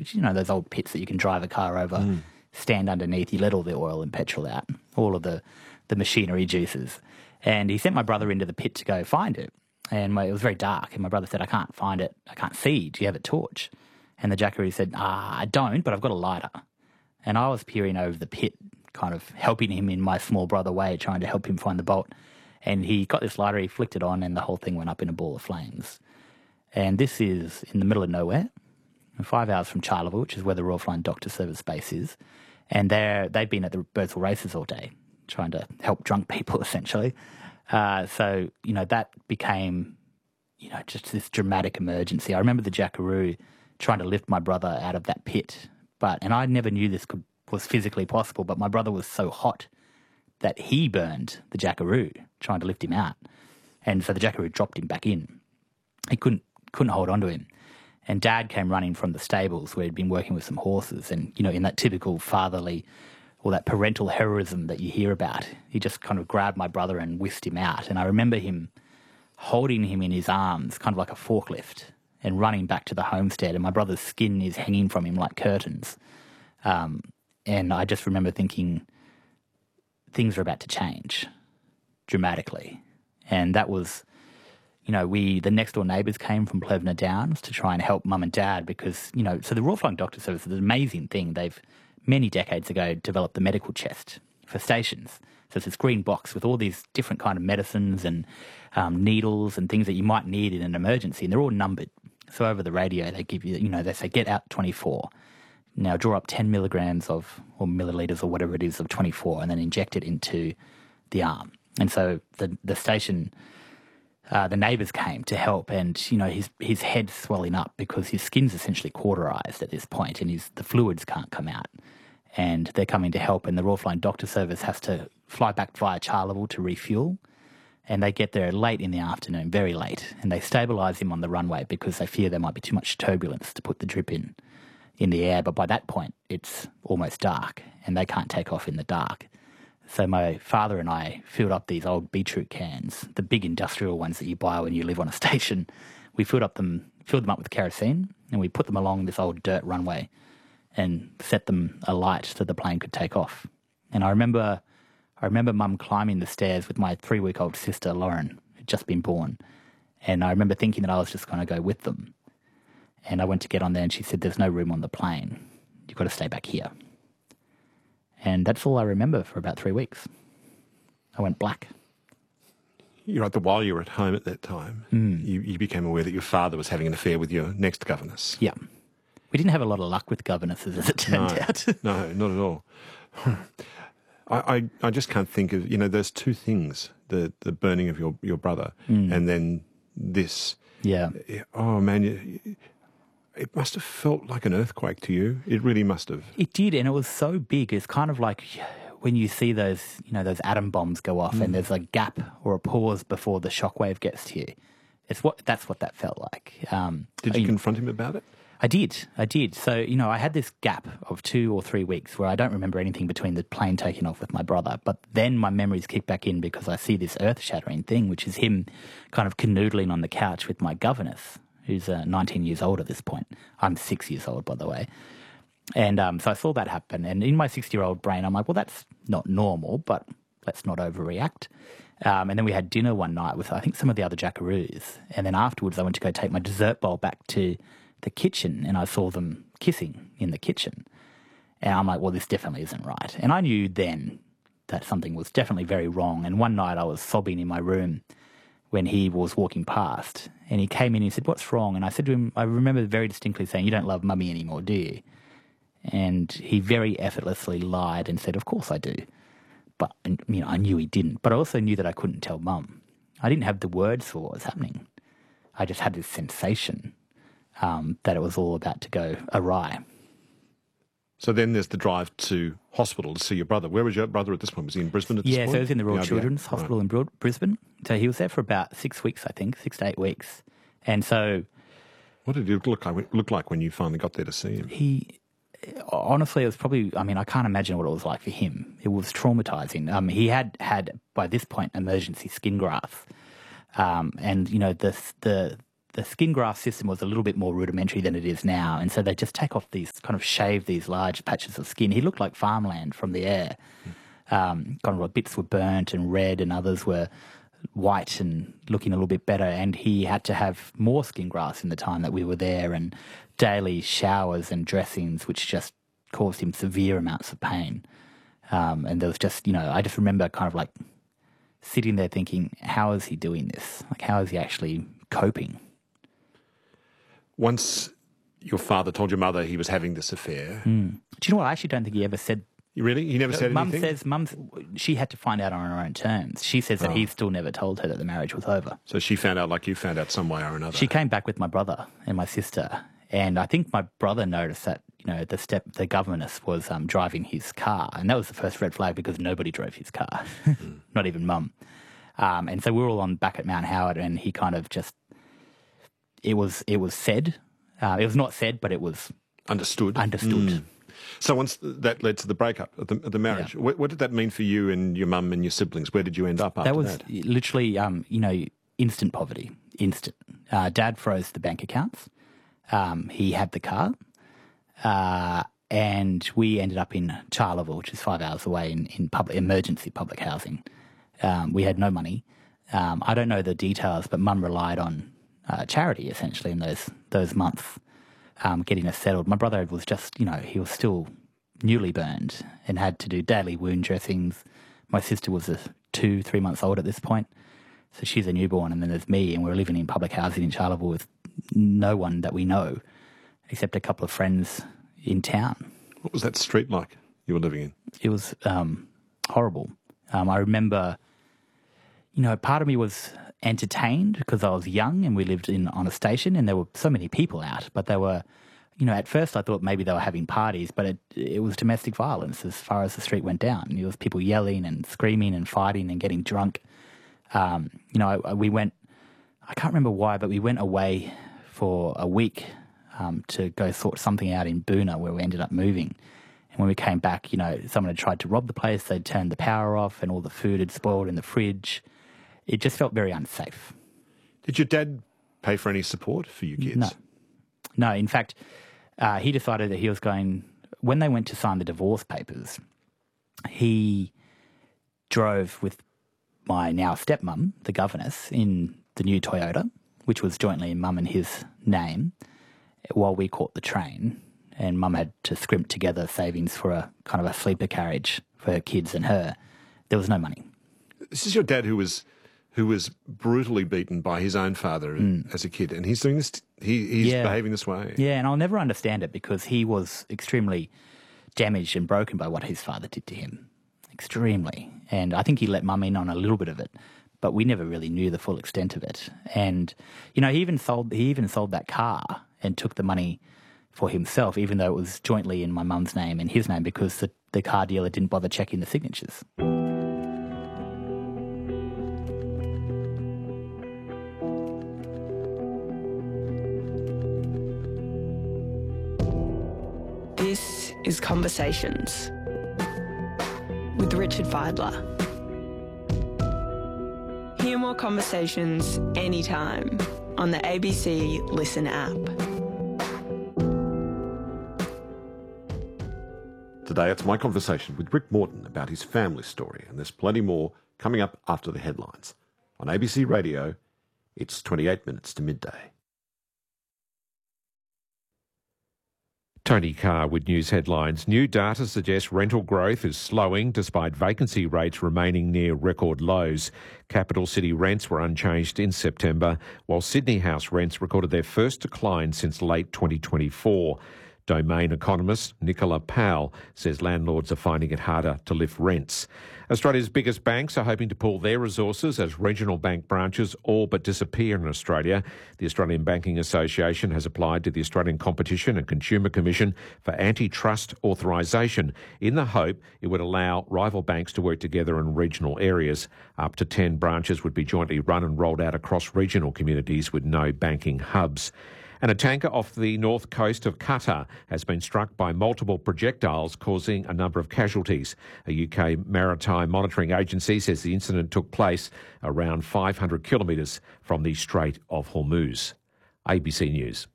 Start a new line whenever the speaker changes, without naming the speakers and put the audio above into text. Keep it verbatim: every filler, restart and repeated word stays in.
which, you know, those old pits that you can drive a car over, mm. stand underneath, you let all the oil and petrol out, all of the, the machinery juices. And he sent my brother into the pit to go find it. And my, it was very dark, and my brother said, I can't find it, I can't see, do you have a torch? And the jackaroo said, ah, I don't, but I've got a lighter. And I was peering over the pit, kind of helping him in my small brother way, trying to help him find the bolt. And he got this lighter, he flicked it on, and the whole thing went up in a ball of flames. And this is in the middle of nowhere, five hours from Charleville, which is where the Royal Flying Doctor Service base is. And they're, they've been at the Birdsville races all day, trying to help drunk people, essentially. Uh, so, you know, that became, you know, just this dramatic emergency. I remember the jackaroo trying to lift my brother out of that pit. But, and I never knew this could, was physically possible, but my brother was so hot that he burned the jackaroo trying to lift him out. And so the jackaroo dropped him back in. He couldn't couldn't hold on to him. And Dad came running from the stables where he'd been working with some horses. And, you know, in that typical fatherly or that parental heroism that you hear about, he just kind of grabbed my brother and whisked him out. And I remember him holding him in his arms, kind of like a forklift, and running back to the homestead. And my brother's skin is hanging from him like curtains. Um, and I just remember thinking, things are about to change dramatically. And that was, you know, we, the next door neighbours came from Plevna Downs to try and help Mum and Dad because, you know, so the Royal Flying Doctor Service is an amazing thing. They've, many decades ago, developed the medical chest for stations. So it's this green box with all these different kind of medicines and um, needles and things that you might need in an emergency, and they're all numbered. So over the radio, they give you, you know, they say, get out twenty-four. Now draw up ten milligrams of, or millilitres or whatever it is of twenty-four, and then inject it into the arm. And so the the station, uh, the neighbours came to help, and, you know, his his head's swelling up because his skin's essentially cauterised at this point, and his the fluids can't come out. And they're coming to help, and the Royal Flying Doctor Service has to fly back via Charleville to refuel. And they get there late in the afternoon, very late, and they stabilise him on the runway because they fear there might be too much turbulence to put the drip in. in the air, but by that point it's almost dark and they can't take off in the dark. So my father and I filled up these old beetroot cans, the big industrial ones that you buy when you live on a station. We filled up them, filled them up with kerosene, and we put them along this old dirt runway and set them alight so the plane could take off. And I remember, I remember Mum climbing the stairs with my three-week-old sister Lauren, who'd just been born, and I remember thinking that I was just going to go with them. And I went to get on there and she said, there's no room on the plane. You've got to stay back here. And that's all I remember for about three weeks. I went black.
You're right, that while you were at home at that time, mm. you, you became aware that your father was having an affair with your next governess.
Yeah. We didn't have a lot of luck with governesses, as it turned
no,
out.
No, not at all. I, I, I just can't think of, you know, there's two things, the, the burning of your, your brother mm. and then this.
Yeah.
Oh, man, you, it must have felt like an earthquake to you. It really must have.
It did, and it was so big. It's kind of like when you see those, you know, those atom bombs go off, mm. and there's a gap or a pause before the shockwave gets to you. It's what that's what that felt like. Um,
did you
I,
confront him about it?
I did. I did. So, you know, I had this gap of two or three weeks where I don't remember anything between the plane taking off with my brother. But then my memories kick back in because I see this earth-shattering thing, which is him kind of canoodling on the couch with my governess, who's uh, nineteen years old at this point. I'm six years old, by the way. And um, so I saw that happen. And in my sixty-year-old brain, I'm like, well, that's not normal, but let's not overreact. Um, and then we had dinner one night with, I think, some of the other jackaroos. And then afterwards, I went to go take my dessert bowl back to the kitchen, and I saw them kissing in the kitchen. And I'm like, well, this definitely isn't right. And I knew then that something was definitely very wrong. And one night I was sobbing in my room when he was walking past, and he came in and he said, what's wrong? And I said to him, I remember very distinctly saying, you don't love Mummy anymore, do you? And he very effortlessly lied and said, of course I do. But, you know, I knew he didn't. But I also knew that I couldn't tell Mum. I didn't have the words for what was happening. I just had this sensation um, that it was all about to go awry.
So then there's the drive to hospital to see your brother. Where was your brother at this point? Was he in Brisbane at this
yeah,
point?
Yeah, so he was in the Royal
yeah,
Children's
yeah.
Hospital
right.
in Bro- Brisbane. So he was there for about six weeks, I think, six to eight weeks. And so...
What did it look like, look like when you finally got there to see him?
He... Honestly, it was probably... I mean, I can't imagine what it was like for him. It was traumatising. Um, he had had, by this point, emergency skin grafts. Um, and, you know, the... the the skin graft system was a little bit more rudimentary than it is now. And so they just take off these, kind of shave these large patches of skin. He looked like farmland from the air. Um, kind of bits were burnt and red and others were white and looking a little bit better. And he had to have more skin grafts in the time that we were there, and daily showers and dressings, which just caused him severe amounts of pain. Um, and there was just, you know, I just remember kind of like sitting there thinking, how is he doing this? Like, how is he actually coping?
Once your father told your mother he was having this affair.
Mm. Do you know what? I actually don't think he ever said.
Really? He never said
Mum
anything?
says, Mum, she had to find out on her own terms. She says that
Oh.
he still never told her that the marriage was over.
So she found out like you found out some way or another.
She came back with my brother and my sister. And I think my brother noticed that, you know, the step, the governess was um, driving his car. And that was the first red flag because nobody drove his car, mm. not even Mum. Um, and so we were all on back at Mount Howard, and he kind of just, it was, it was said, uh, it was not said, but it was
understood.
Understood.
Mm. So once that led to the breakup of the, of the marriage,
Yeah.
what, what did that mean for you and your mum and your siblings? Where did you end up after
that? Was
that?
literally, um, you know, instant poverty, instant. Uh, Dad froze the bank accounts. Um, he had the car, uh, and we ended up in Charleville, which is five hours away, in, in public, emergency public housing. Um, we had no money. Um, I don't know the details, but Mum relied on uh, charity essentially in those those months, um, getting us settled. My brother was just, you know, he was still newly burned and had to do daily wound dressings. My sister was a two, three months old at this point, so she's a newborn, and then there's me, and we're living in public housing in Charleville with no one that we know except a couple of friends in town.
What was that street like you were living in?
It was um, horrible. Um, I remember, you know, part of me was entertained because I was young and we lived in on a station and there were so many people out, but they were, you know, at first I thought maybe they were having parties, but it, it was domestic violence as far as the street went down. There was people yelling and screaming and fighting and getting drunk. Um, you know, I, I, we went, I can't remember why, but we went away for a week um, to go sort something out in Boona where we ended up moving. And when we came back, you know, someone had tried to rob the place. They'd turned the power off and all the food had spoiled in the fridge. It just felt very unsafe.
Did your dad pay for any support for you kids?
No. No, in fact, uh, he decided that he was going, when they went to sign the divorce papers, he drove with my now stepmum, the governess, in the new Toyota, which was jointly in Mum and his name, while we caught the train. And Mum had to scrimp together savings for a kind of a sleeper carriage for her kids and her. There was no money.
This is your dad who was who was brutally beaten by his own father mm. as a kid, and he's doing this. He, he's
yeah.
behaving this way.
Yeah, and I'll never understand it because he was extremely damaged and broken by what his father did to him, extremely. And I think he let Mum in on a little bit of it, but we never really knew the full extent of it. And you know, he even sold he even sold that car and took the money for himself, even though it was jointly in my mum's name and his name, because the, the car dealer didn't bother checking the signatures.
This is Conversations with Richard Fidler. Hear more conversations anytime on the A B C Listen app.
Today, it's my conversation with Rick Morton about his family story, and there's plenty more coming up after the headlines. On A B C Radio, it's twenty-eight minutes to midday.
Tony Carr with news headlines. New data suggests rental growth is slowing despite vacancy rates remaining near record lows. Capital city rents were unchanged in September, while Sydney house rents recorded their first decline since late twenty twenty-four. Domain economist Nicola Powell says landlords are finding it harder to lift rents. Australia's biggest banks are hoping to pool their resources as regional bank branches all but disappear in Australia. The Australian Banking Association has applied to the Australian Competition and Consumer Commission for antitrust authorisation in the hope it would allow rival banks to work together in regional areas. Up to ten branches would be jointly run and rolled out across regional communities with no banking hubs. And a tanker off the north coast of Qatar has been struck by multiple projectiles, causing a number of casualties. A U K maritime monitoring agency says the incident took place around five hundred kilometres from the Strait of Hormuz. A B C News.